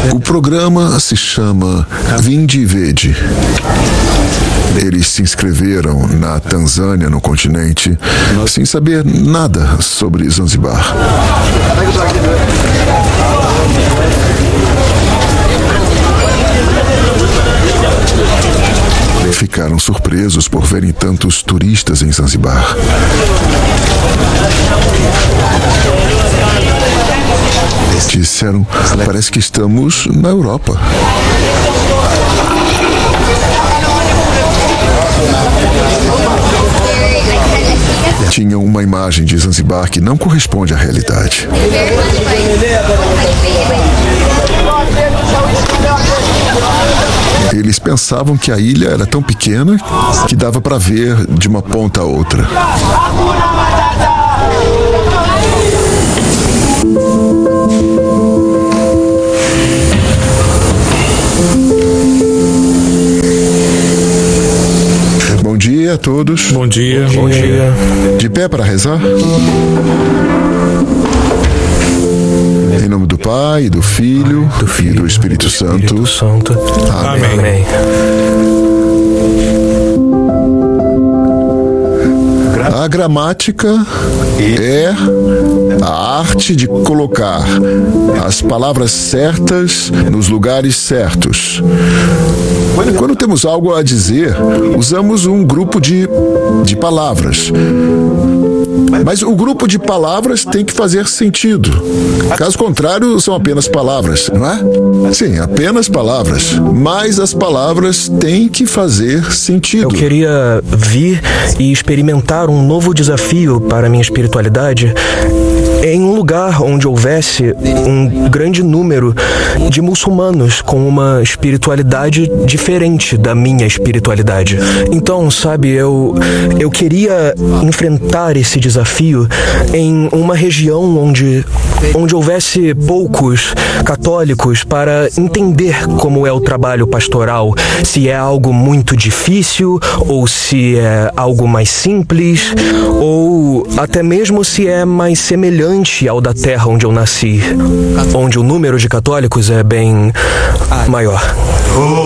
O programa se chama Vinde e Vede. Eles se inscreveram na Tanzânia, no continente, sem saber nada sobre Zanzibar. Ficaram surpresos por verem tantos turistas em Zanzibar. Disseram, parece que estamos na Europa. Tinham uma imagem de Zanzibar que não corresponde à realidade. Eles pensavam que a ilha era tão pequena que dava para ver de uma ponta a outra. Bom dia a todos. Bom dia. Bom dia. De pé para rezar? Em nome do Pai, do Filho e do Espírito Santo. Amém. Amém. A gramática é a arte de colocar as palavras certas nos lugares certos. Quando temos algo a dizer, usamos um grupo de palavras. Mas o grupo de palavras tem que fazer sentido. Caso contrário, são apenas palavras, não é? Sim, apenas palavras. Mas as palavras têm que fazer sentido. Eu queria vir e experimentar um novo desafio para a minha espiritualidade em um lugar onde houvesse um grande número de muçulmanos com uma espiritualidade diferente da minha espiritualidade. Então, sabe, eu queria enfrentar esse desafio em uma região onde houvesse poucos católicos para entender como é o trabalho pastoral, se é algo muito difícil ou se é algo mais simples ou até mesmo se é mais semelhante ao da terra onde eu nasci, onde o número de católicos é bem maior.